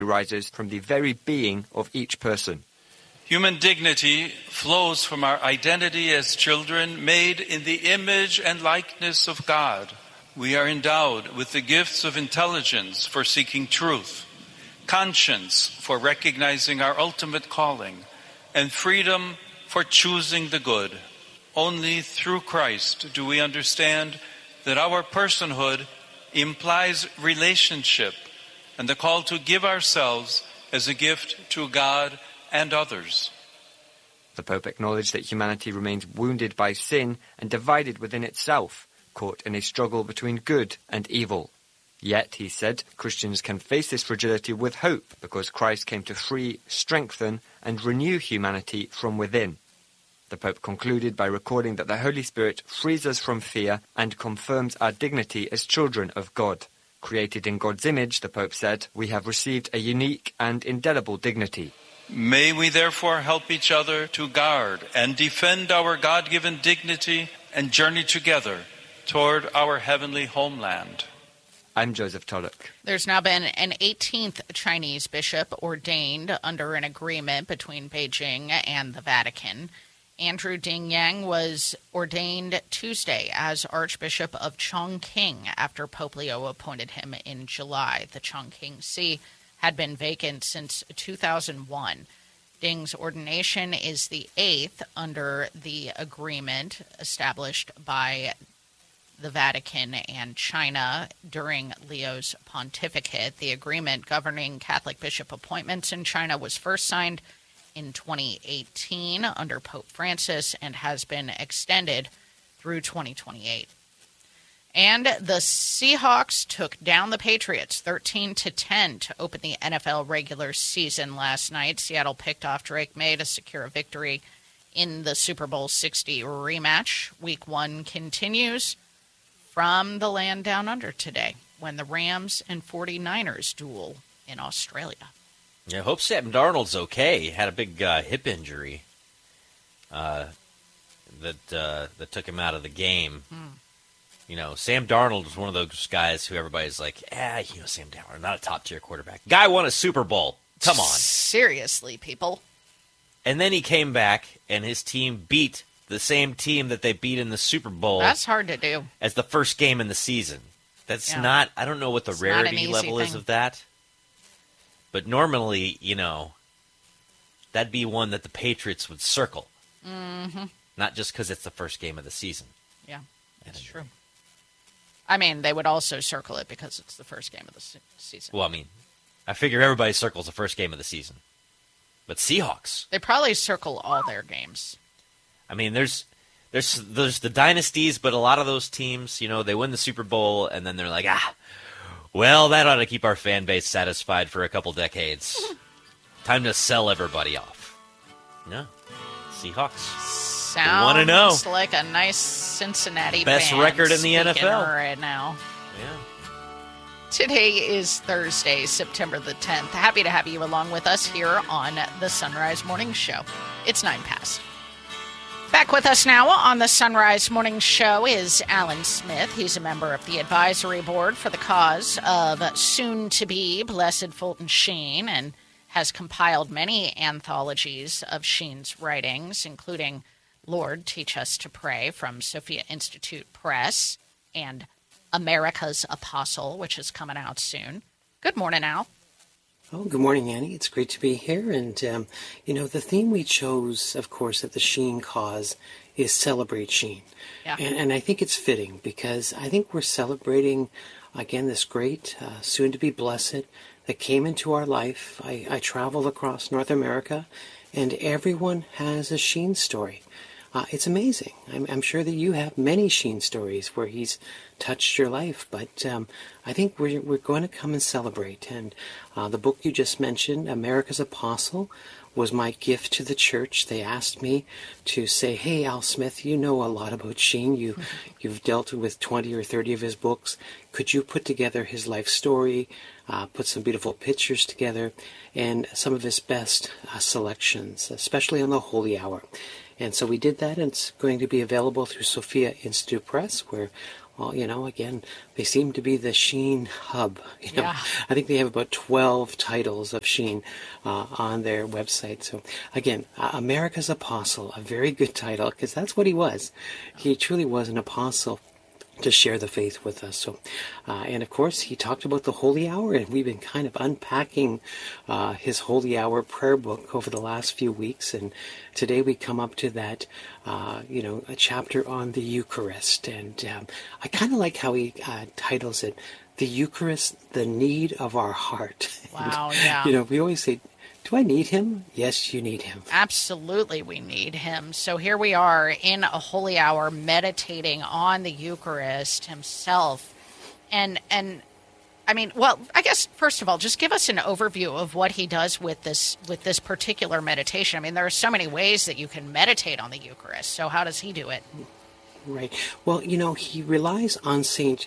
arises from the very being of each person. Human dignity flows from our identity as children made in the image and likeness of God. We are endowed with the gifts of intelligence for seeking truth, conscience for recognizing our ultimate calling, and freedom for choosing the good. Only through Christ do we understand that our personhood implies relationship and the call to give ourselves as a gift to God and others. The Pope acknowledged that humanity remains wounded by sin and divided within itself, caught in a struggle between good and evil. Yet, he said, Christians can face this fragility with hope because Christ came to free, strengthen, and renew humanity from within. The Pope concluded by recording that the Holy Spirit frees us from fear and confirms our dignity as children of God. Created in God's image, the Pope said, we have received a unique and indelible dignity. May we therefore help each other to guard and defend our God-given dignity and journey together toward our heavenly homeland. I'm Joseph Tulloch. There's now been an 18th Chinese bishop ordained under an agreement between Beijing and the Vatican. Andrew Ding Yang was ordained Tuesday as Archbishop of Chongqing after Pope Leo appointed him in July. The Chongqing See had been vacant since 2001. Ding's ordination is the 8th under the agreement established by the Vatican and China during Leo's pontificate. The agreement governing Catholic bishop appointments in China was first signed in 2018 under Pope Francis and has been extended through 2028. And the Seahawks took down the Patriots 13-10 to open the NFL regular season last night. Seattle picked off Drake May to secure a victory in the Super Bowl 60 rematch. Week 1 continues from the land down under today when the Rams and 49ers duel in Australia. Yeah, I hope Sam Darnold's okay. He had a big hip injury that took him out of the game. You know, Sam Darnold was one of those guys who everybody's like, Sam Darnold, not a top-tier quarterback. Guy won a Super Bowl. Come on. Seriously, people. And then he came back, and his team beat the same team that they beat in the Super Bowl. That's hard to do. As the first game in the season. That's not, I don't know what the rarity level is of that. But normally, that'd be one that the Patriots would circle. Mm-hmm. Not just because it's the first game of the season. Yeah, that's true. I mean, they would also circle it because it's the first game of the season. Well, I mean, I figure everybody circles the first game of the season. But Seahawks. They probably circle all their games. I mean, there's the dynasties, but a lot of those teams, they win the Super Bowl, and then they're like, well, that ought to keep our fan base satisfied for a couple decades. Time to sell everybody off. No. Seahawks. Sounds 1-0. Like a nice Cincinnati best band record in the NFL right now. Yeah. Today is Thursday, September the 10th. Happy to have you along with us here on the Sunrise Morning Show. It's 9 past. Back with us now on the Sunrise Morning Show is Alan Smith. He's a member of the advisory board for the cause of soon-to-be Blessed Fulton Sheen and has compiled many anthologies of Sheen's writings, including Lord, Teach Us to Pray from Sophia Institute Press and America's Apostle, which is coming out soon. Good morning, Al. Oh, good morning, Annie. It's great to be here. And, the theme we chose, of course, at the Sheen cause is Celebrate Sheen. Yeah. And I think it's fitting because I think we're celebrating, again, this great, soon-to-be blessed that came into our life. I travel across North America, and everyone has a Sheen story. It's amazing. I'm sure that you have many Sheen stories where he's touched your life, but I think we're going to come and celebrate. And the book you just mentioned, America's Apostle, was my gift to the church. They asked me to say, hey, Al Smith, you know a lot about Sheen. You've dealt with 20 or 30 of his books. Could you put together his life story, put some beautiful pictures together, and some of his best selections, especially on the Holy Hour? And so we did that, and it's going to be available through Sophia Institute Press, where Well, again, they seem to be the Sheen hub. Yeah. I think they have about 12 titles of Sheen on their website. So, again, America's Apostle, a very good title, because that's what he was. He truly was an apostle to share the faith with us. So, and of course, he talked about the Holy Hour, and we've been kind of unpacking his Holy Hour prayer book over the last few weeks. And today we come up to that, a chapter on the Eucharist. And I kind of like how he titles it, "The Eucharist, the Need of Our Heart." Wow, and, yeah. We always say, do I need him? Yes, you need him. Absolutely, we need him. So here we are in a holy hour meditating on the Eucharist himself. And I mean, well, I guess, first of all, just give us an overview of what he does with this particular meditation. I mean, there are so many ways that you can meditate on the Eucharist. So how does he do it? Right. Well, he relies on Saint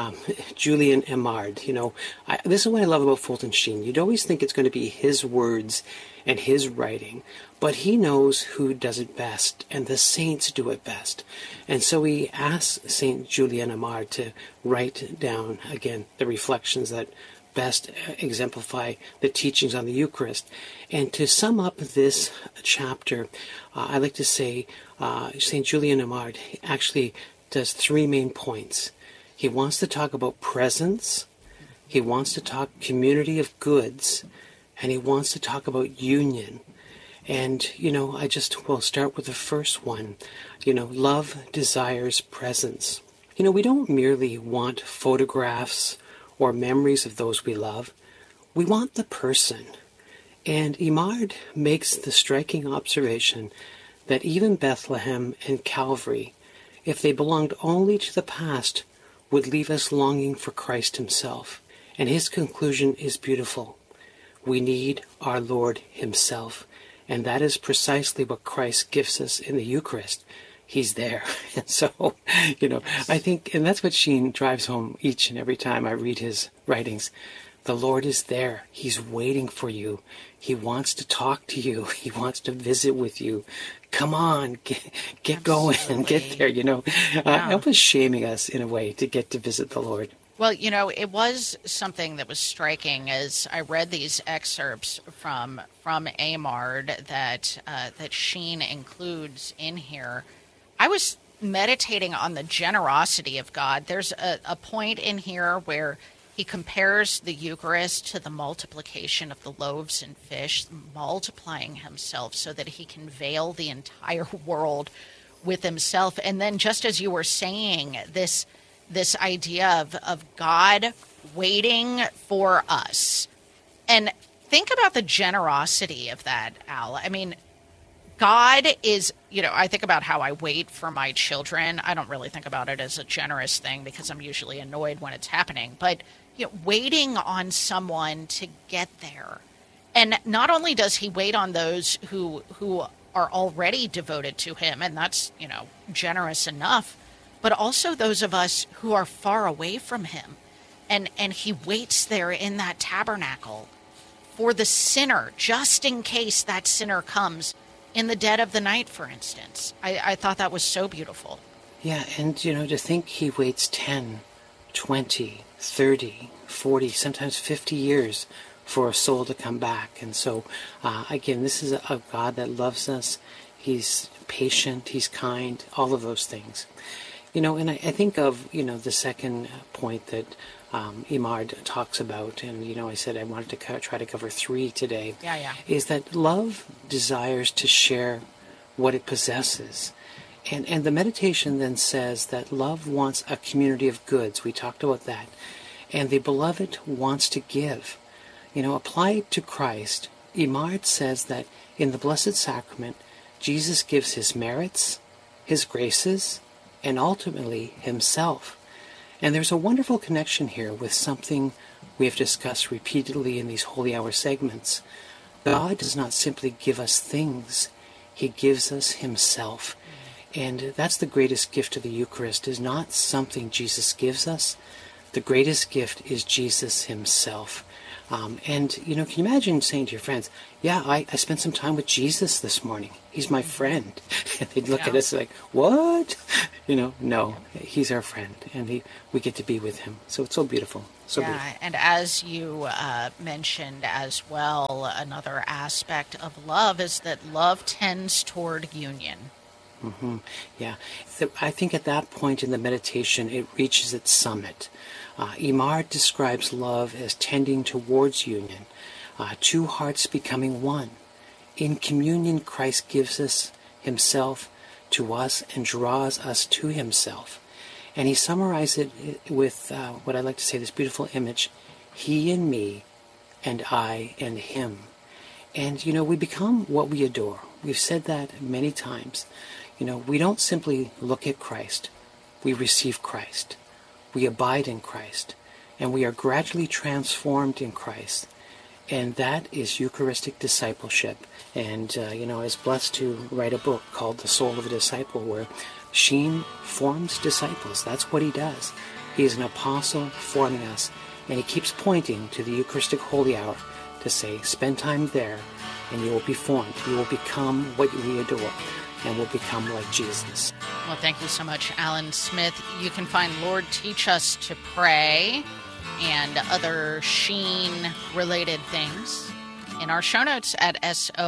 Julian Eymard. This is what I love about Fulton Sheen. You'd always think it's going to be his words and his writing, but he knows who does it best, and the saints do it best. And so he asks Saint Julian Eymard to write down, again, the reflections that best exemplify the teachings on the Eucharist. And to sum up this chapter, I like to say St. Julian Eymard actually does three main points. He wants to talk about presence, he wants to talk community of goods, and he wants to talk about union. And, I just will start with the first one. Love desires presence. We don't merely want photographs or memories of those we love. We want the person. And Eymard makes the striking observation that even Bethlehem and Calvary, if they belonged only to the past, would leave us longing for Christ himself. And his conclusion is beautiful. We need our Lord himself. And that is precisely what Christ gives us in the Eucharist. He's there. And so, I think, and that's what Sheen drives home each and every time I read his writings. The Lord is there. He's waiting for you. He wants to talk to you. He wants to visit with you. Come on, get going and get there, Help us shaming us in a way to get to visit the Lord. Well, it was something that was striking as I read these excerpts from Eymard that Sheen includes in here. I was meditating on the generosity of God. There's a point in here where he compares the Eucharist to the multiplication of the loaves and fish, multiplying himself so that he can veil the entire world with himself. And then, just as you were saying, this idea of God waiting for us. And think about the generosity of that, Al. I mean, God is, I think about how I wait for my children. I don't really think about it as a generous thing because I'm usually annoyed when it's happening. But, waiting on someone to get there. And not only does he wait on those who are already devoted to him, and that's, generous enough, but also those of us who are far away from him. And he waits there in that tabernacle for the sinner, just in case that sinner comes in the dead of the night, for instance. I thought that was so beautiful. Yeah, and, to think he waits 10, 20, 30, 40, sometimes 50 years for a soul to come back. And so, again, this is a God that loves us. He's patient, he's kind, all of those things. And I think of, the second point that Eymard talks about, and, I said I wanted to try to cover three today, is that love desires to share what it possesses. And the meditation then says that love wants a community of goods. We talked about that. And the beloved wants to give. Applied to Christ, Eymard says that in the Blessed Sacrament, Jesus gives his merits, his graces, and ultimately himself. And there's a wonderful connection here with something we have discussed repeatedly in these Holy Hour segments. God does not simply give us things, he gives us himself. And that's the greatest gift of the Eucharist, is not something Jesus gives us. The greatest gift is Jesus himself. And, can you imagine saying to your friends, yeah, I spent some time with Jesus this morning. He's my friend. And they'd look at us like, what? No, he's our friend. And we get to be with him. So it's so beautiful. So beautiful. And as you mentioned as well, another aspect of love is that love tends toward union. Mm-hmm. Yeah. I think at that point in the meditation, it reaches its summit. Imard describes love as tending towards union, two hearts becoming one. In communion, Christ gives us himself to us and draws us to himself. And he summarizes it with what I like to say, this beautiful image, he and me, and I and him. And, we become what we adore. We've said that many times. We don't simply look at Christ. We receive Christ. We abide in Christ, and we are gradually transformed in Christ. And that is Eucharistic discipleship. And, I was blessed to write a book called The Soul of a Disciple, where Sheen forms disciples. That's what he does. He is an apostle forming us, and he keeps pointing to the Eucharistic Holy Hour to say, spend time there, and you will be formed. You will become what we adore, and will become like Jesus. Well, thank you so much, Alan Smith. You can find Lord Teach Us to Pray and other Sheen-related things in our show notes at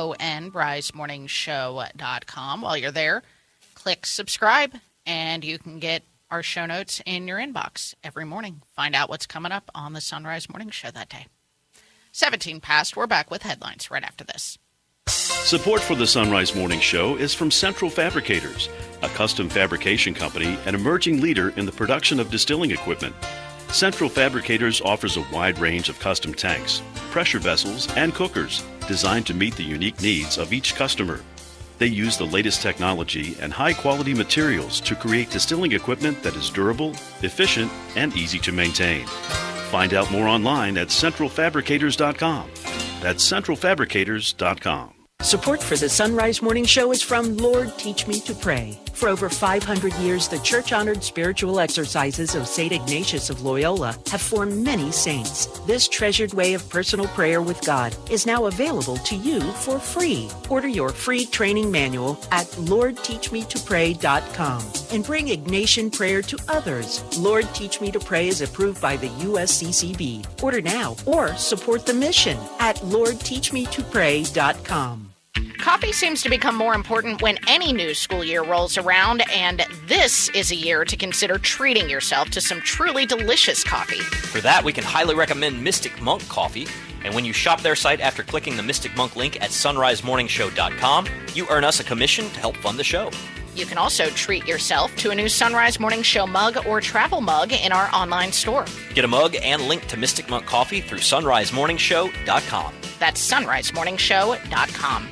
sonbrisemorningshow.com. While you're there, click subscribe, and you can get our show notes in your inbox every morning. Find out what's coming up on the Sunrise Morning Show that day. 17 past, we're back with headlines right after this. Support for the Sunrise Morning Show is from Central Fabricators, a custom fabrication company and emerging leader in the production of distilling equipment. Central Fabricators offers a wide range of custom tanks, pressure vessels, and cookers designed to meet the unique needs of each customer. They use the latest technology and high-quality materials to create distilling equipment that is durable, efficient, and easy to maintain. Find out more online at centralfabricators.com. That's centralfabricators.com. Support for the Sunrise Morning Show is from Lord Teach Me to Pray. For over 500 years, the church-honored spiritual exercises of St. Ignatius of Loyola have formed many saints. This treasured way of personal prayer with God is now available to you for free. Order your free training manual at LordTeachMeToPray.com and bring Ignatian prayer to others. Lord Teach Me to Pray is approved by the USCCB. Order now or support the mission at LordTeachMeToPray.com. Coffee seems to become more important when any new school year rolls around, and this is a year to consider treating yourself to some truly delicious coffee. For that, we can highly recommend Mystic Monk Coffee, and when you shop their site after clicking the Mystic Monk link at sunrisemorningshow.com, you earn us a commission to help fund the show. You can also treat yourself to a new Sunrise Morning Show mug or travel mug in our online store. Get a mug and link to Mystic Monk Coffee through sunrisemorningshow.com. That's sunrisemorningshow.com.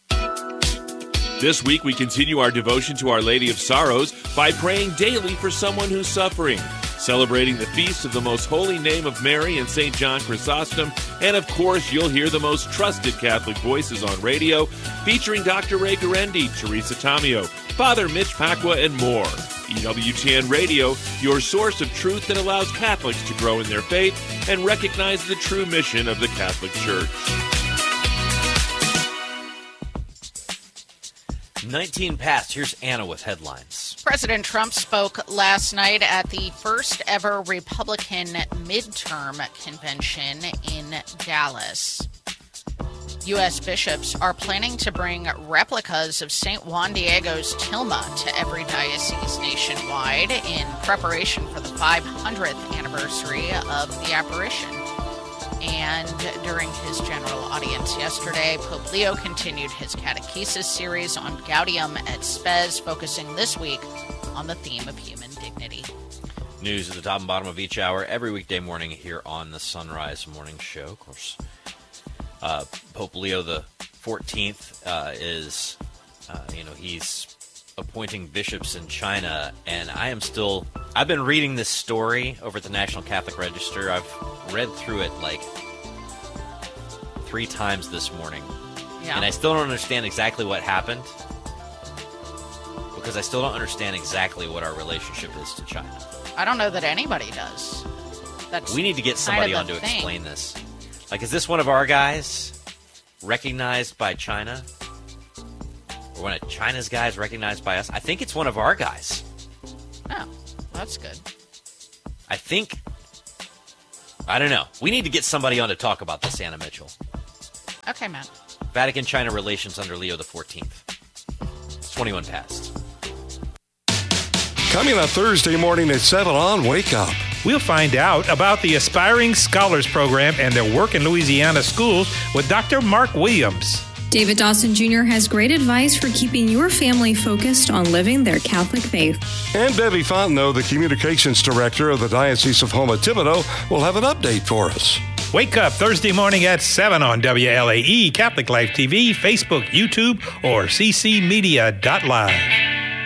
This week, we continue our devotion to Our Lady of Sorrows by praying daily for someone who's suffering, celebrating the feast of the Most Holy Name of Mary and St. John Chrysostom, and of course, you'll hear the most trusted Catholic voices on radio, featuring Dr. Ray Guarendi, Teresa Tomeo, Father Mitch Pacwa, and more. EWTN Radio, your source of truth that allows Catholics to grow in their faith and recognize the true mission of the Catholic Church. 19 past. Here's Anna with headlines. President Trump spoke last night at the first ever Republican midterm convention in Dallas. U.S. bishops are planning to bring replicas of St. Juan Diego's tilma to every diocese nationwide in preparation for the 500th anniversary of the apparition. And during his general audience yesterday, Pope Leo continued his catechesis series on Gaudium et Spes, focusing this week on the theme of human dignity. News at the top and bottom of each hour every weekday morning here on the Sunrise Morning Show. Of course, Pope Leo the 14th is, he's appointing bishops in China, and I've been reading this story over at the National Catholic Register. I've read through it like 3 times this morning, and I still don't understand exactly what happened, because I still don't understand exactly what our relationship is to China. I don't know that anybody does. We need to get somebody on to explain this. Like, is this one of our guys recognized by China? Or one of China's guys recognized by us? I think it's one of our guys. Oh, that's good. I think. I don't know. We need to get somebody on to talk about this, Anna Mitchell. Okay, Matt. Vatican-China relations under Leo XIV. It's 21 past. Coming on Thursday morning at 7 on Wake Up. We'll find out about the Aspiring Scholars Program and their work in Louisiana schools with Dr. Mark Williams. David Dawson Jr. has great advice for keeping your family focused on living their Catholic faith. And Debbie Fontenot, the Communications Director of the Diocese of Houma-Thibodaux, will have an update for us. Wake up Thursday morning at 7 on WLAE, Catholic Life TV, Facebook, YouTube, or ccmedia.live.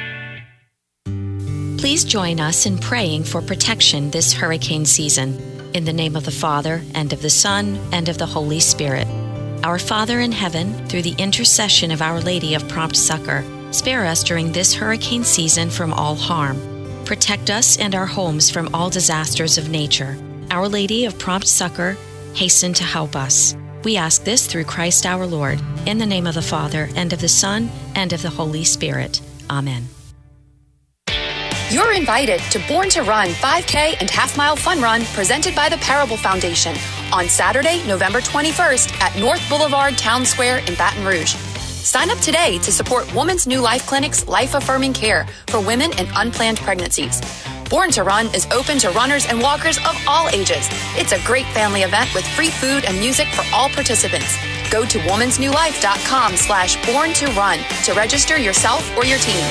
Please join us in praying for protection this hurricane season. In the name of the Father, and of the Son, and of the Holy Spirit. Our Father in heaven, through the intercession of Our Lady of Prompt Succor, spare us during this hurricane season from all harm. Protect us and our homes from all disasters of nature. Our Lady of Prompt Succor, hasten to help us. We ask this through Christ our Lord, in the name of the Father, and of the Son, and of the Holy Spirit. Amen. You're invited to Born to Run 5K and half-mile fun run presented by the Parable Foundation on Saturday, November 21st at North Boulevard Town Square in Baton Rouge. Sign up today to support Woman's New Life Clinic's life-affirming care for women in unplanned pregnancies. Born to Run is open to runners and walkers of all ages. It's a great family event with free food and music for all participants. Go to womansnewlife.com/born-to-run to register yourself or your team.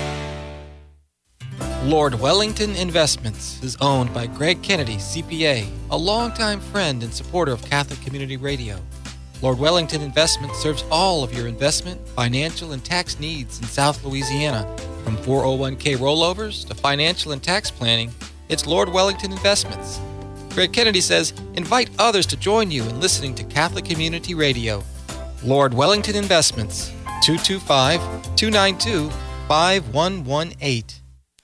Lord Wellington Investments is owned by Greg Kennedy, CPA, a longtime friend and supporter of Catholic Community Radio. Lord Wellington Investments serves all of your investment, financial, and tax needs in South Louisiana. From 401k rollovers to financial and tax planning, it's Lord Wellington Investments. Greg Kennedy says, invite others to join you in listening to Catholic Community Radio. Lord Wellington Investments, 225-292-5118.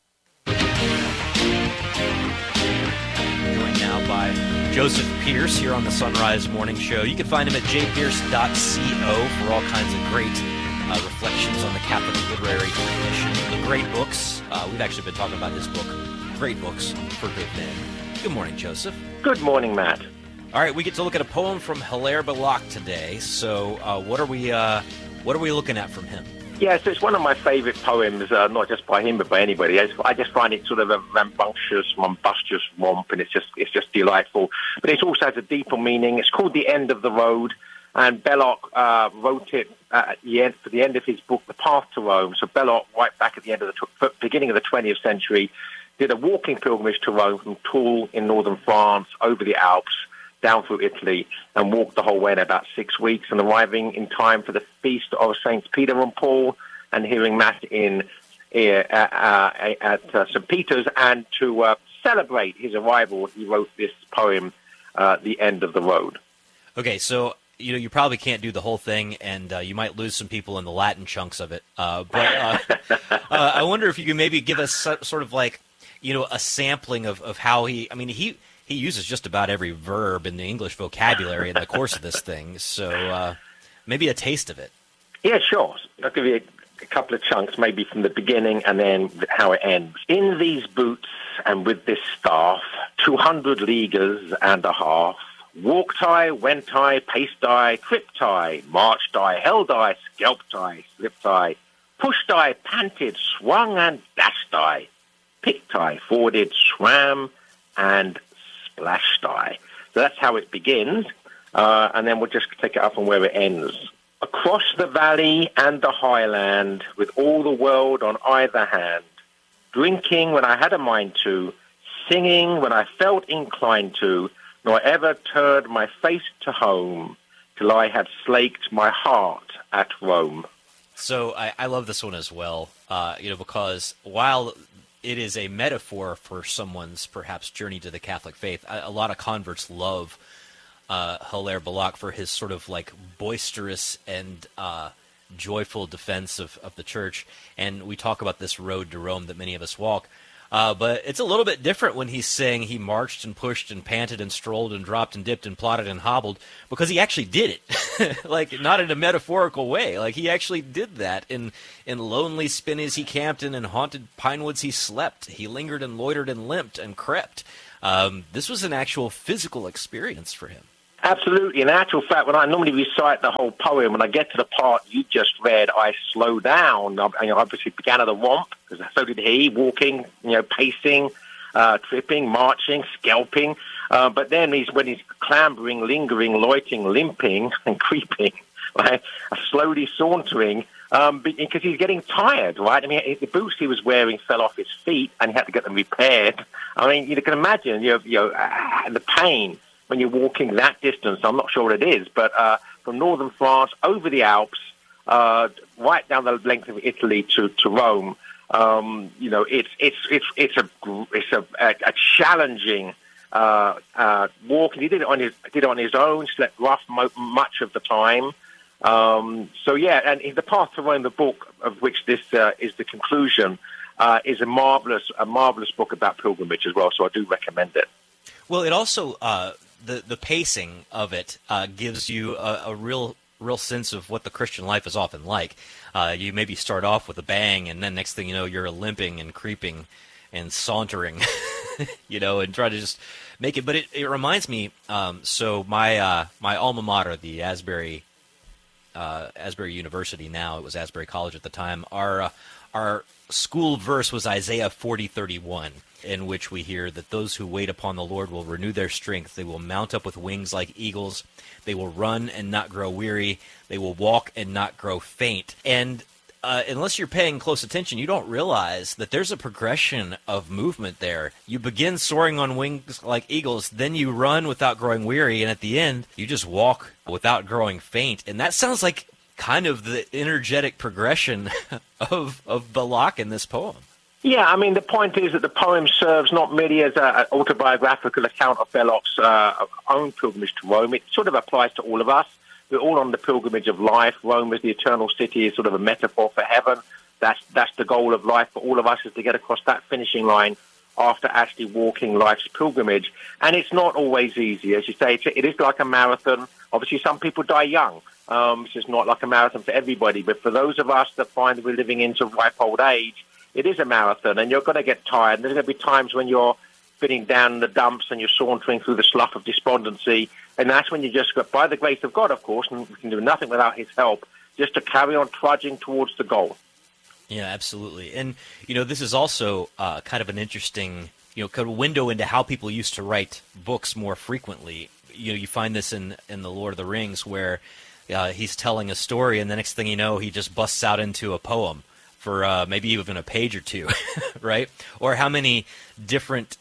Joined now by Joseph Pierce here on the Sunrise Morning Show. You can find him at jpierce.co for all kinds of great reflections on the Catholic literary tradition. The great books. We've actually been talking about his book, Great Books for Good Men. Good morning, Joseph. Good morning, Matt. All right, we get to look at a poem from Hilaire Belloc today. So what are we looking at from him? Yes, it's one of my favorite poems, not just by him, but by anybody. I just find it sort of a rambunctious, rumbustious romp, and it's just delightful. But it also has a deeper meaning. It's called The End of the Road, and Belloc wrote it at the end, for the end of his book, The Path to Rome. So Belloc, right back at the end of the beginning of the 20th century, did a walking pilgrimage to Rome from Toul in northern France, over the Alps, down through Italy, and walked the whole way in about 6 weeks, and arriving in time for the feast of Saints Peter and Paul, and hearing Mass at St. Peter's. And to celebrate his arrival, he wrote this poem, The End of the Road. Okay, so you probably can't do the whole thing, and you might lose some people in the Latin chunks of it. But I wonder if you could maybe give us sort of like, a sampling of how he uses just about every verb in the English vocabulary in the course of this thing. So maybe a taste of it. Yeah, sure. I'll give you a couple of chunks, maybe from the beginning and then how it ends. In these boots and with this staff, 200 leaguers and a half, walked I, went I, paced I, tripped I, marched I, held I, scalped I, slipped I, pushed I, panted, swung and dashed I, picked I, forded, swam, and splashed I. So that's how it begins, and then we'll just take it up on where it ends. Across the valley and the highland, with all the world on either hand, drinking when I had a mind to, singing when I felt inclined to, nor ever turned my face to home, till I had slaked my heart at Rome. So I love this one as well, because while it is a metaphor for someone's perhaps journey to the Catholic faith, a lot of converts love Hilaire Belloc for his sort of like boisterous and joyful defense of the church. And we talk about this road to Rome that many of us walk. But it's a little bit different when he's saying he marched and pushed and panted and strolled and dropped and dipped and plotted and hobbled, because he actually did it. Like, not in a metaphorical way. Like, he actually did that. In lonely spinneys he camped in, and haunted pine woods he slept. He lingered and loitered and limped and crept. This was an actual physical experience for him. Absolutely. In actual fact, when I normally recite the whole poem, when I get to the part you just read, I slow down. I obviously began at a romp, because so did he, walking, pacing, tripping, marching, scalping. But then when he's clambering, lingering, loitering, limping, and creeping, right, slowly sauntering, because he's getting tired, right? I mean, the boots he was wearing fell off his feet, and he had to get them repaired. I mean, you can imagine, the pain when you're walking that distance. I'm not sure what it is, but from northern France over the Alps, right down the length of Italy to Rome, it's a challenging walk. And he did it on his own. Slept rough much of the time. And the Path to Rome, the book of which this is the conclusion, is a marvelous book about pilgrimage as well. So I do recommend it. Well, it also the pacing of it gives you a real sense of what the Christian life is often like. You maybe start off with a bang, and then next thing you know, you're limping and creeping and sauntering, and try to just make it. But it reminds me. So my alma mater, the Asbury University. Now it was Asbury College at the time. Our school verse was Isaiah 40:31. In which we hear that those who wait upon the Lord will renew their strength. They will mount up with wings like eagles. They will run and not grow weary. They will walk and not grow faint. And unless you're paying close attention, you don't realize that there's a progression of movement there. You begin soaring on wings like eagles, then you run without growing weary, and at the end, you just walk without growing faint. And that sounds like kind of the energetic progression of Balak in this poem. Yeah, I mean, the point is that the poem serves not merely as an autobiographical account of Balak's own pilgrimage to Rome. It sort of applies to all of us. We're all on the pilgrimage of life. Rome is the eternal city, is sort of a metaphor for heaven. That's the goal of life for all of us, is to get across that finishing line after actually walking life's pilgrimage. And it's not always easy. As you say, it is like a marathon. Obviously, some people die young. It's just not like a marathon for everybody. But for those of us that find that we're living into ripe old age, it is a marathon, and you're going to get tired. There's going to be times when you're spinning down in the dumps and you're sauntering through the slough of despondency, and that's when you just, by the grace of God, of course, and we can do nothing without his help, just to carry on trudging towards the goal. Yeah, absolutely. And, this is also kind of an interesting, kind of window into how people used to write books more frequently. You find this in The Lord of the Rings, where he's telling a story, and the next thing you know, he just busts out into a poem for maybe even a page or two, right? Or how many different,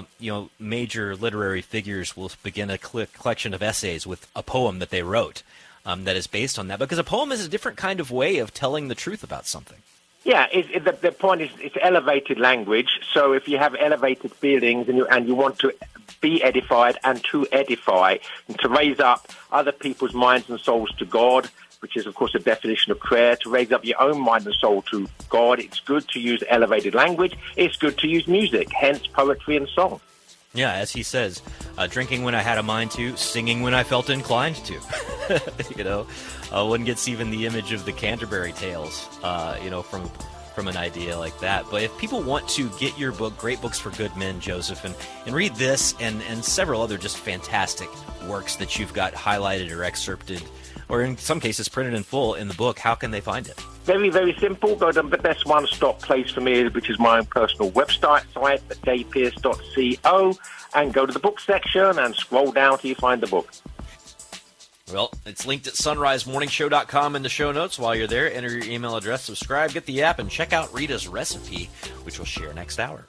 major literary figures will begin a collection of essays with a poem that they wrote that is based on that. Because a poem is a different kind of way of telling the truth about something. Yeah, the point is it's elevated language. So if you have elevated feelings and you want to be edified and to edify and to raise up other people's minds and souls to God, which is, of course, a definition of prayer, to raise up your own mind and soul to God, it's good to use elevated language. It's good to use music, hence poetry and song. Yeah, as he says, drinking when I had a mind to, singing when I felt inclined to. One gets even the image of the Canterbury Tales, from an idea like that. But if people want to get your book, Great Books for Good Men, Joseph, and read this and several other just fantastic works that you've got highlighted or excerpted, or in some cases printed in full in the book, how can they find it? Very, very simple. Go to the best one-stop place for me, which is my own personal website site at davepierce.co, and go to the book section and scroll down till you find the book. Well, it's linked at sunrisemorningshow.com in the show notes. While you're there, enter your email address, subscribe, get the app, and check out Rita's recipe, which we'll share next hour.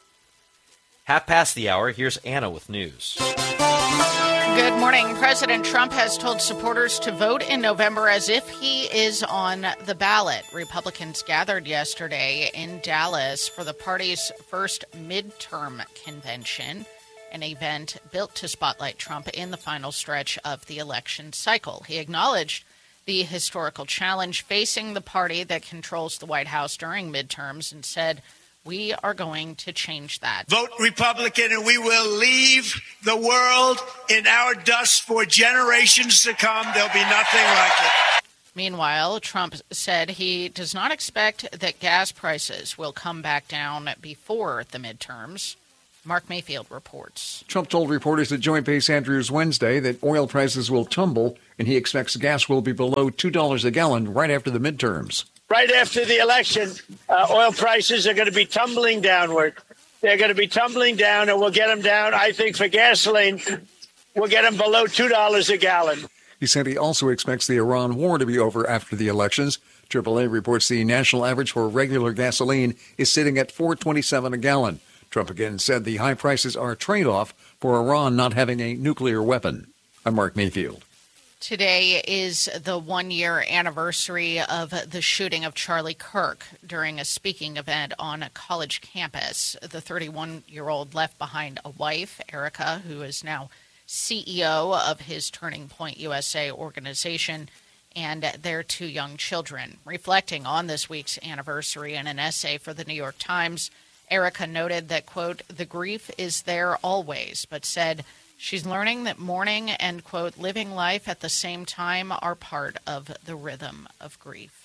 5:30, here's Anna with news. Good morning. President Trump has told supporters to vote in November as if he is on the ballot. Republicans gathered yesterday in Dallas for the party's first midterm convention, an event built to spotlight Trump in the final stretch of the election cycle. He acknowledged the historical challenge facing the party that controls the White House during midterms and said, We are going to change that. Vote Republican and we will leave the world in our dust for generations to come. There'll be nothing like it. Meanwhile, Trump said he does not expect that gas prices will come back down before the midterms. Mark Mayfield reports. Trump told reporters at Joint Base Andrews Wednesday that oil prices will tumble and he expects gas will be below $2 a gallon right after the midterms. Right after the election, oil prices are going to be tumbling downward. They're going to be tumbling down, and we'll get them down. I think for gasoline, we'll get them below $2 a gallon. He said he also expects the Iran war to be over after the elections. AAA reports the national average for regular gasoline is sitting at $4.27 a gallon. Trump again said the high prices are a trade-off for Iran not having a nuclear weapon. I'm Mark Mayfield. Today is the one-year anniversary of the shooting of Charlie Kirk during a speaking event on a college campus. The 31-year-old left behind a wife, Erica, who is now CEO of his Turning Point USA organization, and their 2 young children. Reflecting on this week's anniversary in an essay for the New York Times, Erica noted that, quote, the grief is there always, but said she's learning that mourning and, quote, living life at the same time are part of the rhythm of grief.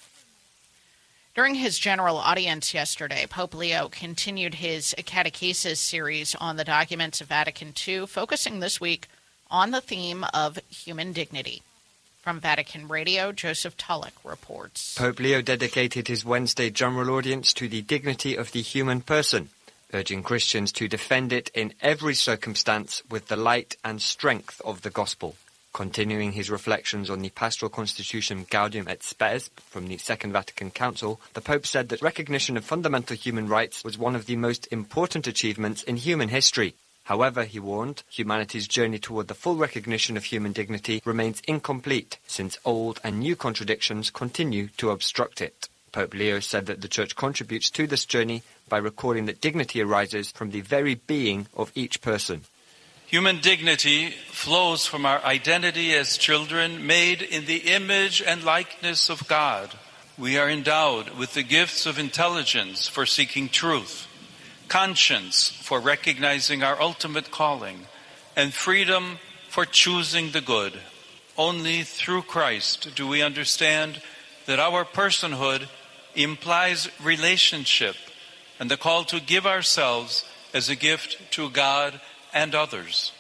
During his general audience yesterday, Pope Leo continued his catechesis series on the documents of Vatican II, focusing this week on the theme of human dignity. From Vatican Radio, Joseph Tulloch reports. Pope Leo dedicated his Wednesday general audience to the dignity of the human person, urging Christians to defend it in every circumstance with the light and strength of the gospel. Continuing his reflections on the pastoral constitution Gaudium et Spes from the Second Vatican Council, the Pope said that recognition of fundamental human rights was one of the most important achievements in human history. However, he warned, humanity's journey toward the full recognition of human dignity remains incomplete, since old and new contradictions continue to obstruct it. Pope Leo said that the Church contributes to this journey by recording that dignity arises from the very being of each person. Human dignity flows from our identity as children made in the image and likeness of God. We are endowed with the gifts of intelligence for seeking truth, conscience for recognizing our ultimate calling, and freedom for choosing the good. Only through Christ do we understand that our personhood implies relationship and the call to give ourselves as a gift to God and others.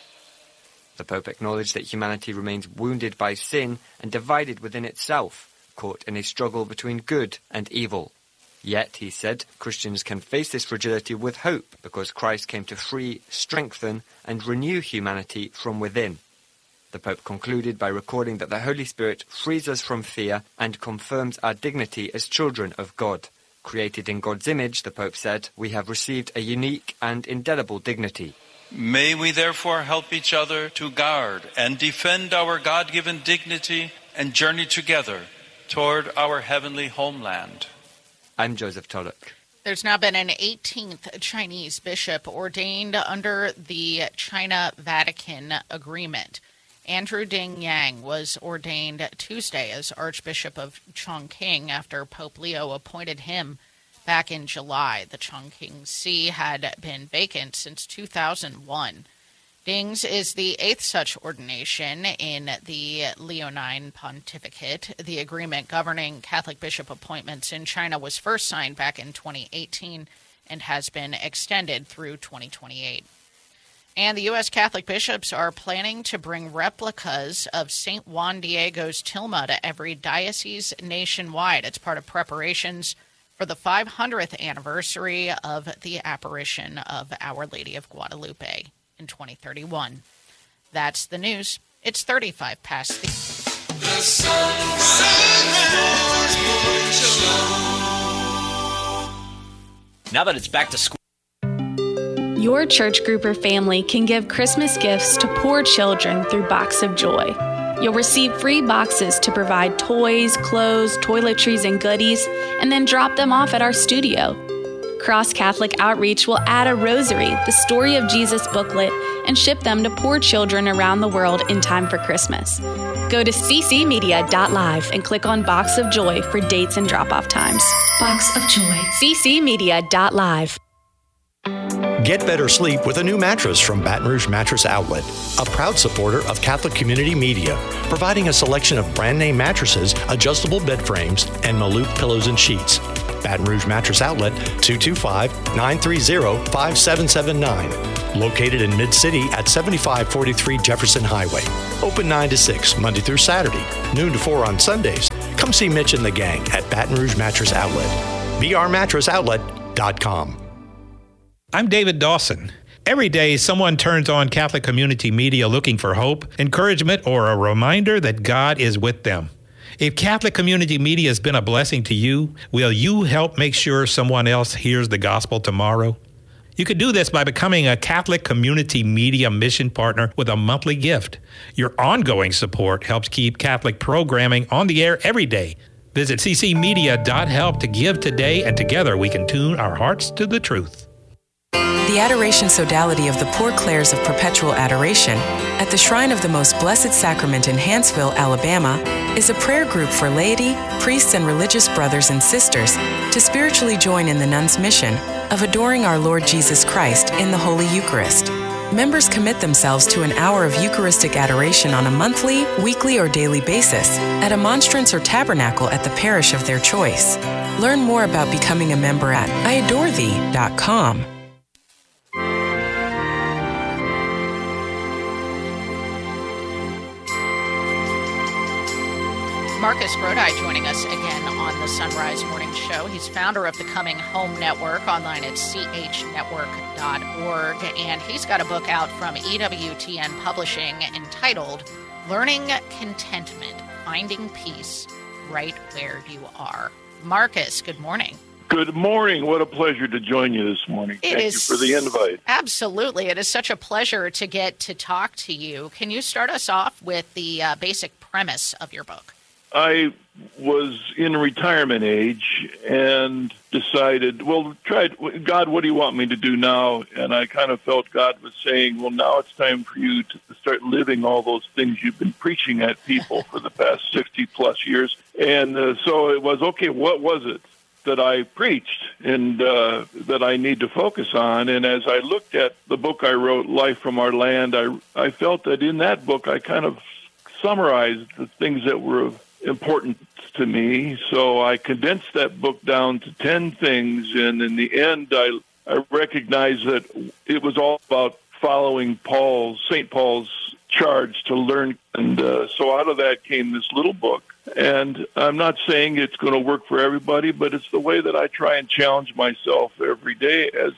The Pope acknowledged that humanity remains wounded by sin and divided within itself, caught in a struggle between good and evil. Yet, he said, Christians can face this fragility with hope because Christ came to free, strengthen, and renew humanity from within. The Pope concluded by recording that the Holy Spirit frees us from fear and confirms our dignity as children of God. Created in God's image, the Pope said, we have received a unique and indelible dignity. May we therefore help each other to guard and defend our God-given dignity and journey together toward our heavenly homeland. I'm Joseph Tulloch. There's now been an 18th Chinese bishop ordained under the China-Vatican agreement. Andrew Ding Yang was ordained Tuesday as Archbishop of Chongqing after Pope Leo appointed him back in July. The Chongqing See had been vacant since 2001. Ding's is the 8th such ordination in the Leonine Pontificate. The agreement governing Catholic bishop appointments in China was first signed back in 2018 and has been extended through 2028. And the U.S. Catholic bishops are planning to bring replicas of St. Juan Diego's tilma to every diocese nationwide. It's part of preparations for the 500th anniversary of the apparition of Our Lady of Guadalupe in 2031. That's the news. It's 35 past the Now that it's back to school. Your church group or family can give Christmas gifts to poor children through Box of Joy. You'll receive free boxes to provide toys, clothes, toiletries, and goodies, and then drop them off at our studio. Cross Catholic Outreach will add a rosary, the Story of Jesus booklet, and ship them to poor children around the world in time for Christmas. Go to ccmedia.live and click on Box of Joy for dates and drop-off times. Box of Joy. ccmedia.live. Get better sleep with a new mattress from Baton Rouge Mattress Outlet, a proud supporter of Catholic Community Media, providing a selection of brand name mattresses, adjustable bed frames, and Maloof pillows and sheets. Baton Rouge Mattress Outlet, 225-930-5779. Located in Mid-City at 7543 Jefferson Highway. Open 9 to 6, Monday through Saturday, noon to 4 on Sundays. Come see Mitch and the gang at Baton Rouge Mattress Outlet. brmattressoutlet.com. I'm David Dawson. Every day, someone turns on Catholic Community Media looking for hope, encouragement, or a reminder that God is with them. If Catholic Community Media has been a blessing to you, will you help make sure someone else hears the gospel tomorrow? You can do this by becoming a Catholic Community Media mission partner with a monthly gift. Your ongoing support helps keep Catholic programming on the air every day. Visit ccmedia.help to give today, and together we can tune our hearts to the truth. The Adoration Sodality of the Poor Clares of Perpetual Adoration at the Shrine of the Most Blessed Sacrament in Hanceville, Alabama, is a prayer group for laity, priests, and religious brothers and sisters to spiritually join in the nuns' mission of adoring our Lord Jesus Christ in the Holy Eucharist. Members commit themselves to an hour of Eucharistic adoration on a monthly, weekly, or daily basis at a monstrance or tabernacle at the parish of their choice. Learn more about becoming a member at iadorethee.com. Marcus Grodi joining us again on the Sunrise Morning Show. He's founder of the Coming Home Network, online at chnetwork.org, and he's got a book out from EWTN Publishing entitled Learning Contentment, Finding Peace Right Where You Are. Marcus, good morning. Good morning. What a pleasure to join you this morning. Thank you for the invite. Absolutely. It is such a pleasure to get to talk to you. Can you start us off with the basic premise of your book? I was in retirement age and decided, well, God, what do you want me to do now? And I kind of felt God was saying, well, now it's time for you to start living all those things you've been preaching at people for the past 60 plus years. And so it was, okay, what was it that I preached and that I need to focus on? And as I looked at the book I wrote, Life from Our Land, I felt that in that book I kind of summarized the things that were important to me. So I condensed that book down to 10 things, and in the end I recognized that it was all about following St. Paul's charge to learn. And so out of that came this little book. And I'm not saying it's going to work for everybody, but it's the way that I try and challenge myself every day as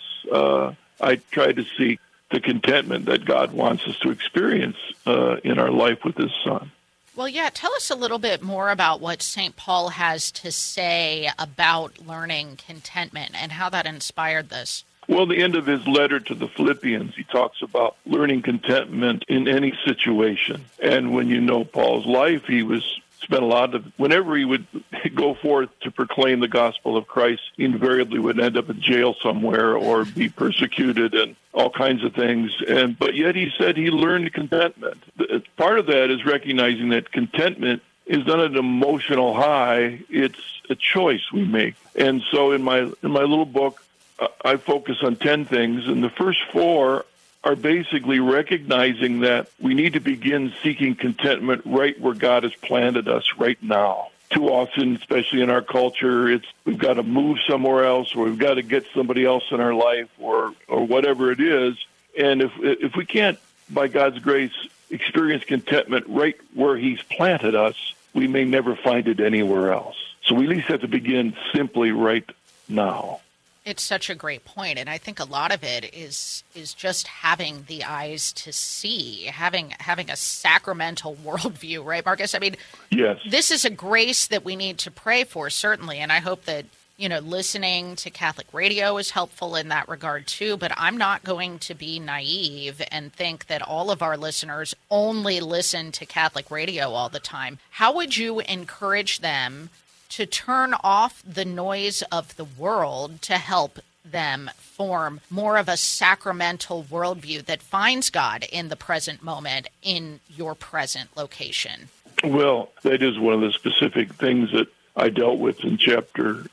I try to seek the contentment that God wants us to experience in our life with His Son. Well, yeah, tell us a little bit more about what St. Paul has to say about learning contentment and how that inspired this. Well, the end of his letter to the Philippians, he talks about learning contentment in any situation. And when you know Paul's life, spent a lot of, whenever he would go forth to proclaim the gospel of Christ, he invariably would end up in jail somewhere or be persecuted and all kinds of things. But yet he said he learned contentment. Part of that is recognizing that contentment is not an emotional high, it's a choice we make. And so in my little book, I focus on 10 things, and the first 4 are basically recognizing that we need to begin seeking contentment right where God has planted us right now. Too often, especially in our culture, we've got to move somewhere else, or we've got to get somebody else in our life, or whatever it is. And if we can't, by God's grace, experience contentment right where He's planted us, we may never find it anywhere else. So we at least have to begin simply right now. It's such a great point, and I think a lot of it is just having the eyes to see, having a sacramental worldview, right, Marcus? I mean, yes. This is a grace that we need to pray for, certainly, and I hope that, listening to Catholic radio is helpful in that regard too, but I'm not going to be naive and think that all of our listeners only listen to Catholic radio all the time. How would you encourage them to turn off the noise of the world to help them form more of a sacramental worldview that finds God in the present moment in your present location? Well, that is one of the specific things that I dealt with in chapter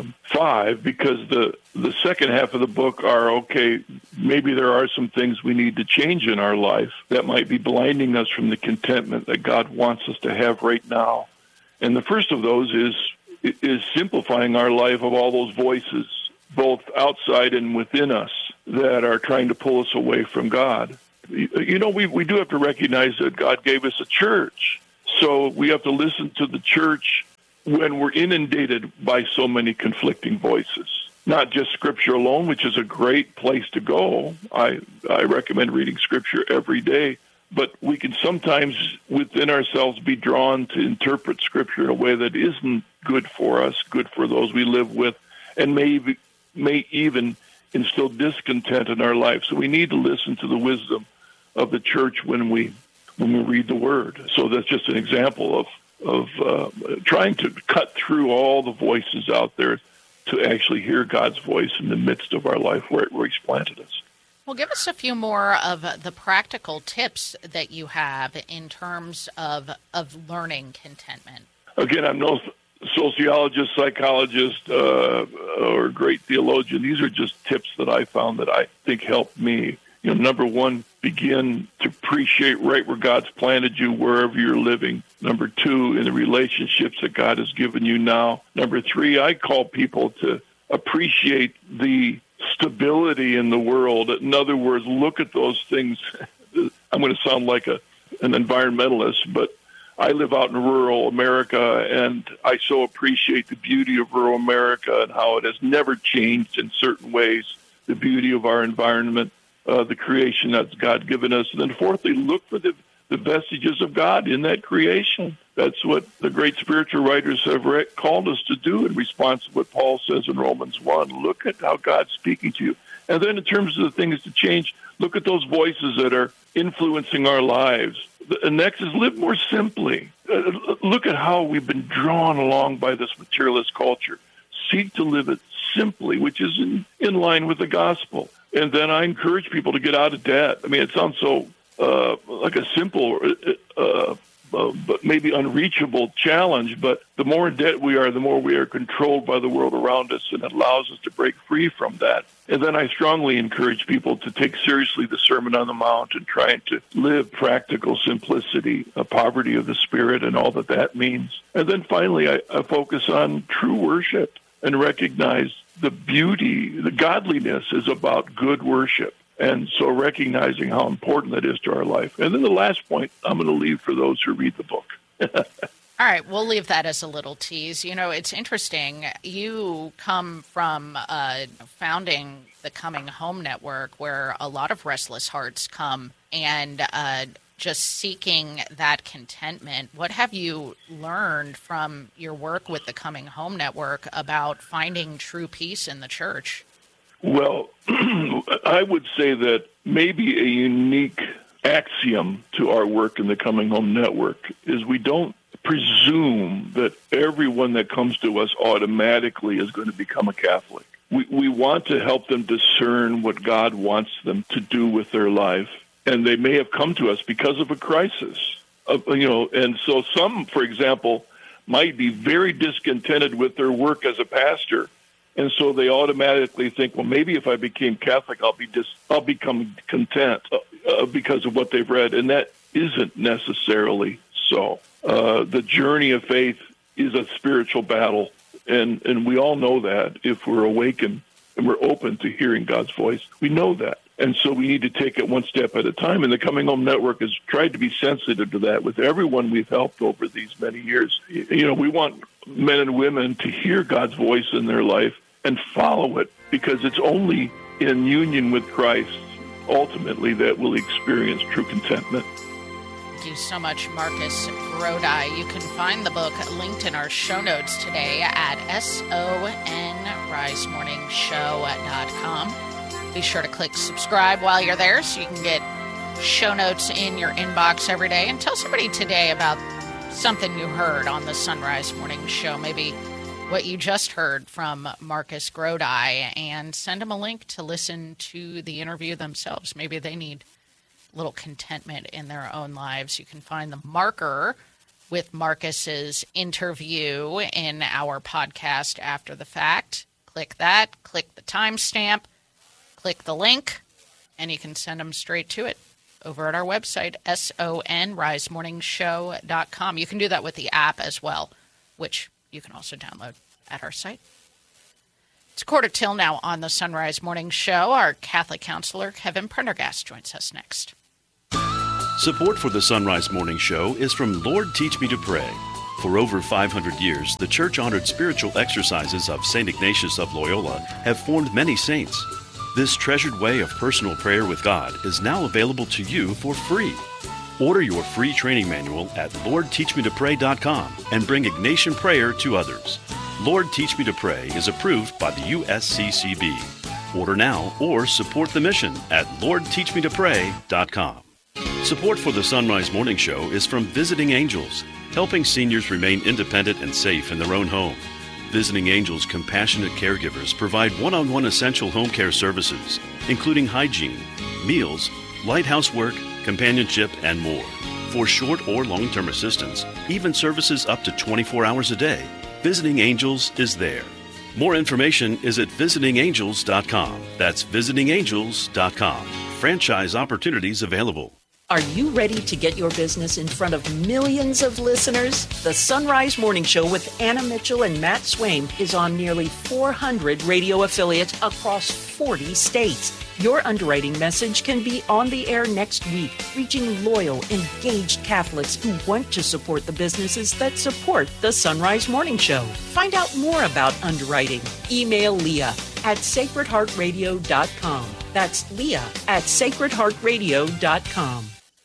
5, because the second half of the book are, okay, maybe there are some things we need to change in our life that might be blinding us from the contentment that God wants us to have right now. And the first of those is simplifying our life of all those voices, both outside and within us, that are trying to pull us away from God. You know, we do have to recognize that God gave us a church. So we have to listen to the church when we're inundated by so many conflicting voices. Not just Scripture alone, which is a great place to go. I recommend reading Scripture every day. But we can sometimes, within ourselves, be drawn to interpret Scripture in a way that isn't good for us, good for those we live with, and may even instill discontent in our life. So we need to listen to the wisdom of the church when we read the Word. So that's just an example of trying to cut through all the voices out there to actually hear God's voice in the midst of our life where He's planted us. Well, give us a few more of the practical tips that you have in terms of learning contentment. Again, I'm no sociologist, psychologist, or great theologian. These are just tips that I found that I think helped me. You know, number one, begin to appreciate right where God's planted you, wherever you're living. Number two, in the relationships that God has given you now. Number three, I call people to appreciate the stability in the world. In other words, look at those things. I'm going to sound like an environmentalist, but I live out in rural America, and I so appreciate the beauty of rural America and how it has never changed in certain ways, the beauty of our environment, the creation that's God given us. And then fourthly, look for the vestiges of God in that creation. That's what the great spiritual writers have called us to do in response to what Paul says in Romans 1. Look at how God's speaking to you. And then in terms of the things to change, look at those voices that are influencing our lives. The next is live more simply. Look at how we've been drawn along by this materialist culture. Seek to live it simply, which is in line with the gospel. And then I encourage people to get out of debt. I mean, it sounds so like a simple but maybe unreachable challenge, but the more in debt we are, the more we are controlled by the world around us, and it allows us to break free from that. And then I strongly encourage people to take seriously the Sermon on the Mount and trying to live practical simplicity, a poverty of the spirit, and all that means. And then finally, I focus on true worship and recognize the beauty, the godliness is about good worship. And so recognizing how important that is to our life. And then the last point I'm going to leave for those who read the book. All right, we'll leave that as a little tease. You know, it's interesting. You come from founding the Coming Home Network, where a lot of restless hearts come and just seeking that contentment. What have you learned from your work with the Coming Home Network about finding true peace in the church? Well, I would say that maybe a unique axiom to our work in the Coming Home Network is we don't presume that everyone that comes to us automatically is going to become a Catholic. We want to help them discern what God wants them to do with their life, and they may have come to us because of a crisis. And so some, for example, might be very discontented with their work as a pastor. And so they automatically think, well, maybe if I became Catholic, I'll become content because of what they've read. And that isn't necessarily so. The journey of faith is a spiritual battle. And we all know that if we're awakened and we're open to hearing God's voice. We know that. And so we need to take it one step at a time. And the Coming Home Network has tried to be sensitive to that with everyone we've helped over these many years. You know, we want men and women to hear God's voice in their life and follow it, because it's only in union with Christ, ultimately, that we'll experience true contentment. Thank you so much, Marcus Grodi. You can find the book linked in our show notes today at sonrisemorningshow.com. Be sure to click subscribe while you're there so you can get show notes in your inbox every day. And tell somebody today about something you heard on the Sunrise Morning Show, maybe what you just heard from Marcus Grodi, and send them a link to listen to the interview themselves. Maybe they need a little contentment in their own lives. You can find the marker with Marcus's interview in our podcast after the fact. Click that, click the timestamp, click the link, and you can send them straight to it over at our website, sonrisemorningshow.com. You can do that with the app as well, which you can also download at our site. It's 1:45 now on the Sunrise Morning Show. Our Catholic counselor, Kevin Prendergast, joins us next. Support for the Sunrise Morning Show is from Lord Teach Me to Pray. For over 500 years, the church-honored spiritual exercises of St. Ignatius of Loyola have formed many saints. This treasured way of personal prayer with God is now available to you for free. Order your free training manual at LordTeachMeToPray.com and bring Ignatian prayer to others. Lord Teach Me to Pray is approved by the USCCB. Order now or support the mission at LordTeachMeToPray.com. Support for the Sunrise Morning Show is from Visiting Angels, helping seniors remain independent and safe in their own home. Visiting Angels compassionate caregivers provide one-on-one essential home care services, including hygiene, meals, light housework, companionship, and more. For short or long-term assistance, even services up to 24 hours a day, Visiting Angels is there. More information is at visitingangels.com. That's visitingangels.com. Franchise opportunities available. Are you ready to get your business in front of millions of listeners? The Sunrise Morning Show with Anna Mitchell and Matt Swaim is on nearly 400 radio affiliates across 40 states. Your underwriting message can be on the air next week, reaching loyal, engaged Catholics who want to support the businesses that support the Sunrise Morning Show. Find out more about underwriting. Email Leah at sacredheartradio.com. That's Leah at sacredheartradio.com.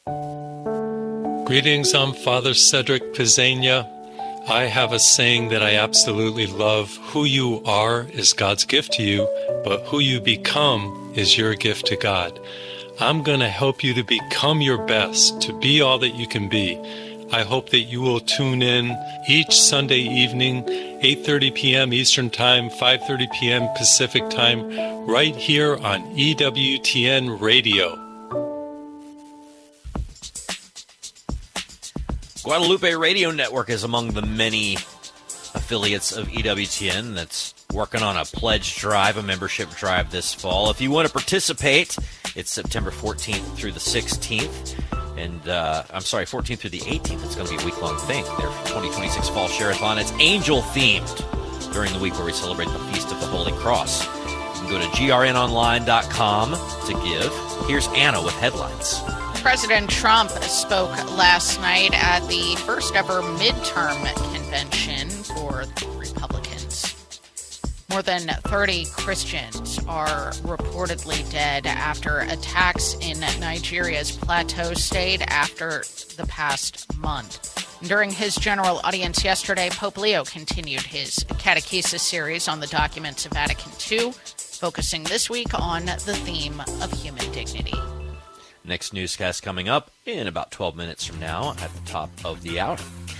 Greetings, I'm Father Cedric Pizzania. I have a saying that I absolutely love. Who you are is God's gift to you, but who you become is your gift to God. I'm going to help you to become your best, to be all that you can be. I hope that you will tune in each Sunday evening, 8:30 p.m. Eastern Time, 5:30 p.m. Pacific Time, right here on EWTN Radio. Guadalupe Radio Network is among the many affiliates of EWTN that's working on a pledge drive, a membership drive this fall. If you want to participate, it's September 14th through the 16th. And, 14th through the 18th. It's going to be a week-long thing there for 2026 Fall Share-a-thon. It's angel-themed during the week where we celebrate the Feast of the Holy Cross. You can go to grnonline.com to give. Here's Anna with headlines. President Trump spoke last night at the first ever midterm convention for the Republicans. More than 30 Christians are reportedly dead after attacks in Nigeria's Plateau State after the past month. During his general audience yesterday, Pope Leo continued his catechesis series on the documents of Vatican II, focusing this week on the theme of human dignity. Next newscast coming up in about 12 minutes from now at the top of the hour.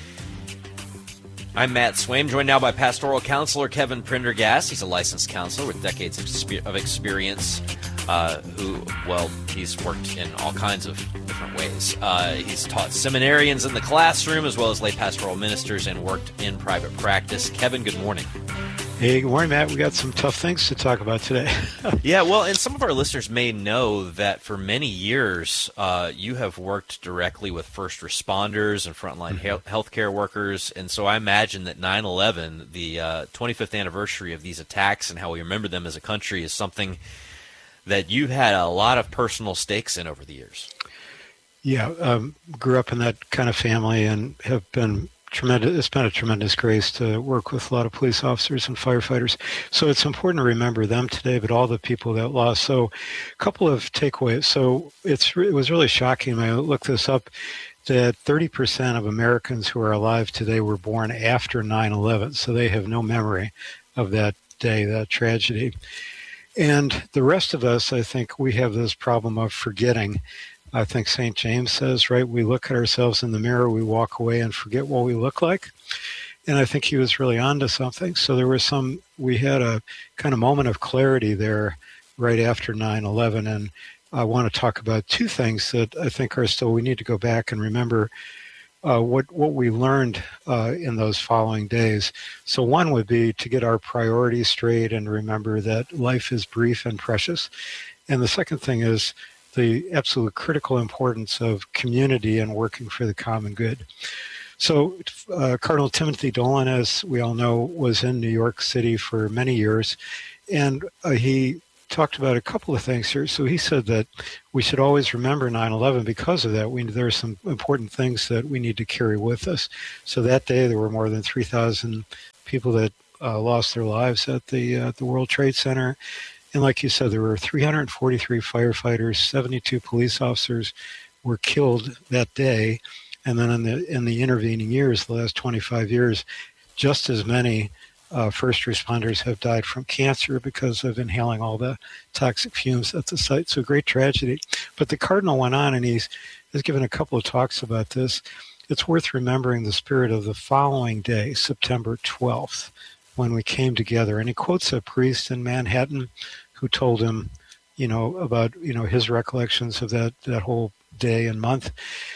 I'm Matt Swaim, joined now by pastoral counselor Kevin Prendergast. He's a licensed counselor with decades of experience, he's worked in all kinds of different ways. He's taught seminarians in the classroom as well as lay pastoral ministers and worked in private practice. Kevin, good morning. Hey, good morning, Matt. We got some tough things to talk about today. Yeah, well, and some of our listeners may know that for many years you have worked directly with first responders and frontline healthcare workers, and so I imagine that 9/11, the 25th anniversary of these attacks and how we remember them as a country, is something that you've had a lot of personal stakes in over the years. Yeah, grew up in that kind of family and have been tremendous. It's been a tremendous grace to work with a lot of police officers and firefighters. So it's important to remember them today, but all the people that lost. So a couple of takeaways. So it was really shocking when I looked this up that 30% of Americans who are alive today were born after 9/11. So they have no memory of that day, that tragedy. And the rest of us, I think we have this problem of forgetting. I think St. James says, right, we look at ourselves in the mirror, we walk away and forget what we look like. And I think he was really onto something. So we had a kind of moment of clarity there right after 9/11. And I want to talk about two things that I think are still, we need to go back and remember what we learned in those following days. So one would be to get our priorities straight and remember that life is brief and precious. And the second thing is the absolute critical importance of community and working for the common good. So Cardinal Timothy Dolan, as we all know, was in New York City for many years, and he talked about a couple of things here. So he said that we should always remember 9/11 because of that. There are some important things that we need to carry with us. So that day there were more than 3,000 people that lost their lives at the World Trade Center. And like you said, there were 343 firefighters, 72 police officers were killed that day. And then in the intervening years, the last 25 years, just as many first responders have died from cancer because of inhaling all the toxic fumes at the site. So great tragedy. But the Cardinal went on and has given a couple of talks about this. It's worth remembering the spirit of the following day, September 12th, when we came together. And he quotes a priest in Manhattan who told him, about, his recollections of that whole day and month.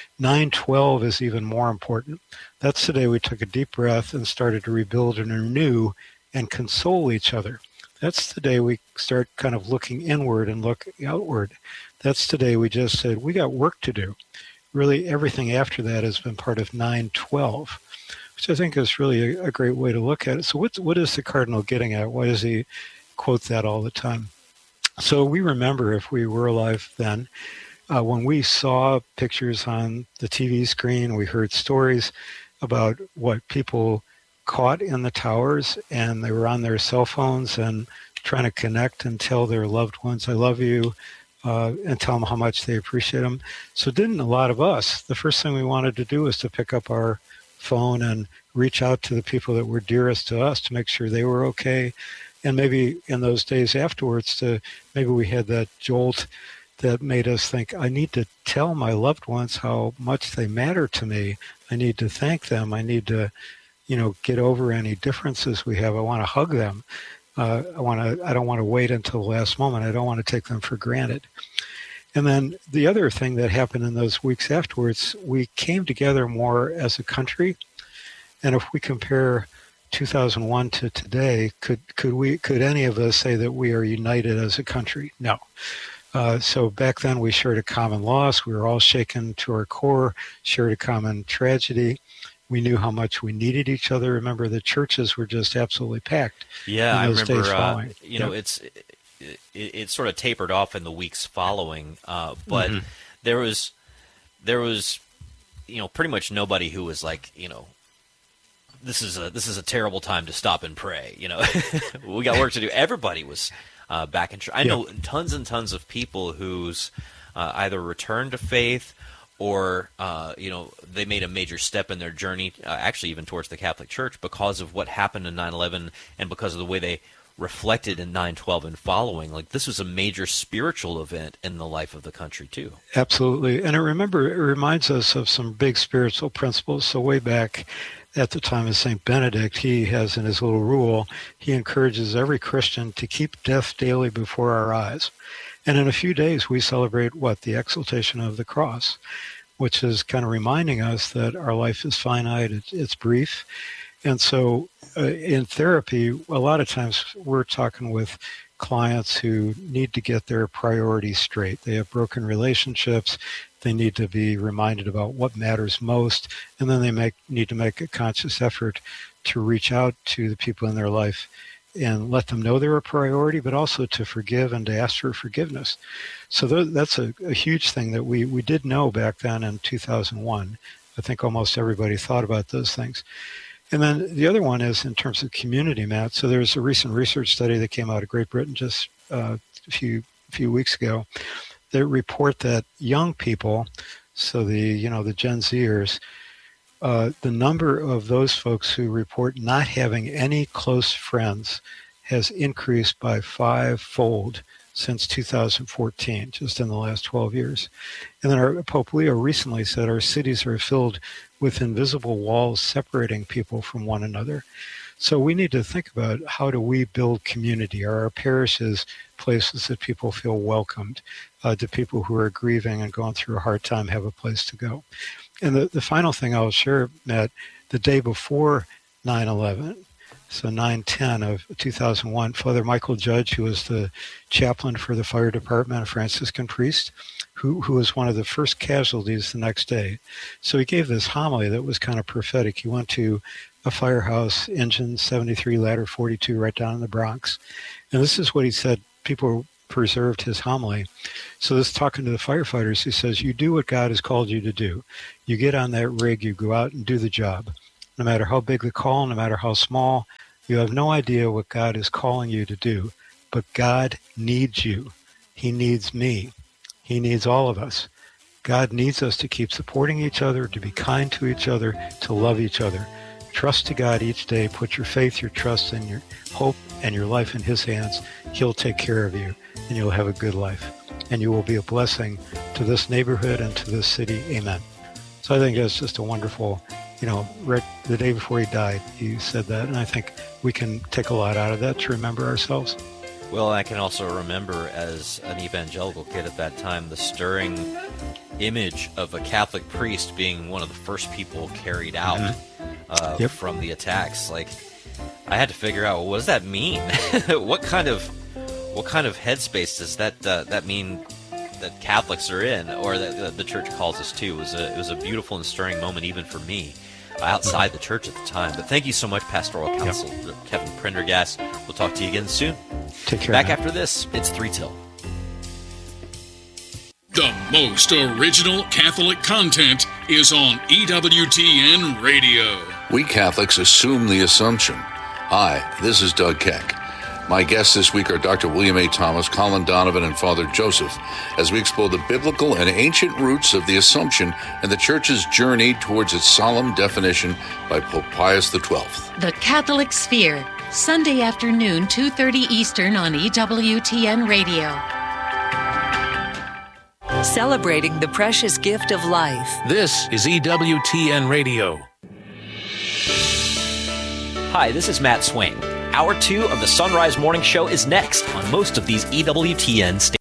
9/12 is even more important. That's the day we took a deep breath and started to rebuild and renew and console each other. That's the day we start kind of looking inward and look outward. That's the day we just said, we got work to do. Really, everything after that has been part of 9/12, which I think is really a great way to look at it. So what is the Cardinal getting at? Why does he quote that all the time? So we remember, if we were alive then, when we saw pictures on the TV screen, we heard stories about what people caught in the towers, and they were on their cell phones and trying to connect and tell their loved ones, I love you, and tell them how much they appreciate them. So didn't a lot of us, the first thing we wanted to do was to pick up our phone and reach out to the people that were dearest to us to make sure they were okay. And maybe in those days afterwards, maybe we had that jolt that made us think, I need to tell my loved ones how much they matter to me. I need to thank them. I need to, get over any differences we have. I want to hug them. I don't want to wait until the last moment. I don't want to take them for granted. And then the other thing that happened in those weeks afterwards, we came together more as a country. And if we compare 2001 to today, could any of us say that we are united as a country? No. So back then we shared a common loss. We were all shaken to our core, shared a common tragedy. We knew how much we needed each other. Remember, the churches were just absolutely packed. Yeah, I remember. It sort of tapered off in the weeks following, but there was pretty much nobody who was like, this is a terrible time to stop and pray. We got work to do. Everybody was back in church. I know tons and tons of people who's either returned to faith or they made a major step in their journey, actually even towards the Catholic Church, because of what happened in 9/11 and because of the way they reflected in 9/12 and following. Like, this was a major spiritual event in the life of the country too. Absolutely. And it reminds us of some big spiritual principles. So way back at the time of St. Benedict, he has in his little rule, he encourages every Christian to keep death daily before our eyes. And in a few days, we celebrate the exaltation of the cross, which is kind of reminding us that our life is finite, it's brief. And so in therapy, a lot of times we're talking with clients who need to get their priorities straight. They have broken relationships. They need to be reminded about what matters most, and then they need to make a conscious effort to reach out to the people in their life and let them know they're a priority, but also to forgive and to ask for forgiveness. So that's a huge thing that we did know back then in 2001. I think almost everybody thought about those things. And then the other one is in terms of community, Matt. So there's a recent research study that came out of Great Britain just a few weeks ago that report that young people, so the Gen Zers, the number of those folks who report not having any close friends has increased by 5-fold since 2014, just in the last 12 years. And then our Pope Leo recently said our cities are filled with invisible walls separating people from one another. So we need to think about, how do we build community? Are our parishes places that people feel welcomed? Do people who are grieving and going through a hard time have a place to go? And the final thing I'll share, Matt, the day before 9/11, so 9/10 of 2001, Father Michael Judge, who was the chaplain for the fire department, a Franciscan priest, who was one of the first casualties the next day. So he gave this homily that was kind of prophetic. He went to a firehouse, engine 73, ladder 42, right down in the Bronx. And this is what he said. People preserved his homily. So this talking to the firefighters, he says, you do what God has called you to do. You get on that rig, you go out and do the job. No matter how big the call, no matter how small, you have no idea what God is calling you to do. But God needs you. He needs me. He needs all of us. God needs us to keep supporting each other, to be kind to each other, to love each other. Trust to God each day. Put your faith, your trust, and your hope and your life in His hands. He'll take care of you, and you'll have a good life. And you will be a blessing to this neighborhood and to this city. Amen. So I think that's just a wonderful, Rick, the day before he died, he said that, and I think we can take a lot out of that to remember ourselves. Well, I can also remember as an evangelical kid at that time the stirring image of a Catholic priest being one of the first people carried out from the attacks. Like, I had to figure out, what does that mean? What kind of headspace does that mean that Catholics are in, or that the church calls us to? It was a beautiful and stirring moment even for me outside the church at the time. But thank you so much, Pastoral Counsel Kevin Prendergast. We'll talk to you again soon. Take care. Back after this, it's 3 Till. The most original Catholic content is on EWTN Radio. We Catholics assume the assumption. Hi, this is Doug Keck. My guests this week are Dr. William A. Thomas, Colin Donovan, and Father Joseph, as we explore the biblical and ancient roots of the Assumption and the Church's journey towards its solemn definition by Pope Pius XII. The Catholic Sphere, Sunday afternoon, 2:30 Eastern on EWTN Radio. Celebrating the precious gift of life. This is EWTN Radio. Hi, this is Matt Swain. Hour 2 of the Sunrise Morning Show is next on most of these EWTN stations.